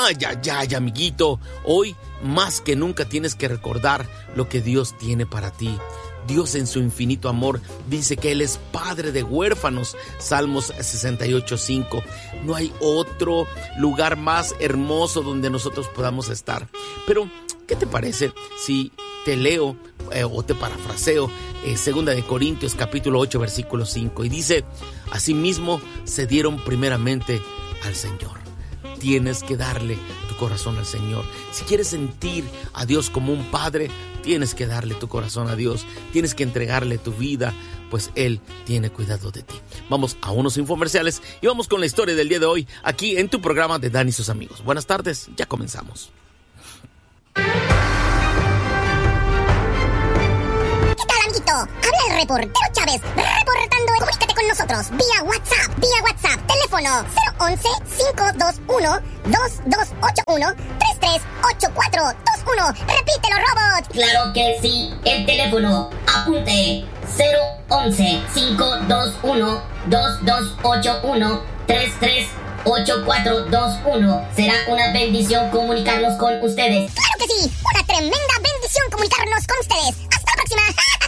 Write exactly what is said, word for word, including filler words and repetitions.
Ay, ay, ay, amiguito, hoy más que nunca tienes que recordar lo que Dios tiene para ti. Dios en su infinito amor dice que Él es padre de huérfanos. Salmos sesenta y ocho, cinco. No hay otro lugar más hermoso donde nosotros podamos estar. Pero, ¿qué te parece si te leo eh, o te parafraseo eh, Segunda de Corintios capítulo ocho versículo cinco? Y dice: asimismo se dieron primeramente al Señor. Tienes que darle tu corazón al Señor. Si quieres sentir a Dios como un padre, tienes que darle tu corazón a Dios. Tienes que entregarle tu vida, pues Él tiene cuidado de ti. Vamos a unos infomerciales y vamos con la historia del día de hoy, aquí en tu programa de Dan y sus amigos. Buenas tardes, ya comenzamos. Habla el reportero Chávez, reportando. Comunícate con nosotros vía WhatsApp, vía WhatsApp, teléfono cero once, cinco dos uno, dos dos ocho uno, tres tres ocho cuatro dos uno. Repítelo, robot. Claro que sí, el teléfono, apunte, cero once, cinco dos uno, dos dos ocho uno, tres tres ocho cuatro dos uno. Será una bendición comunicarnos con ustedes. Claro que sí, una tremenda bendición comunicarnos con ustedes. Hasta la próxima.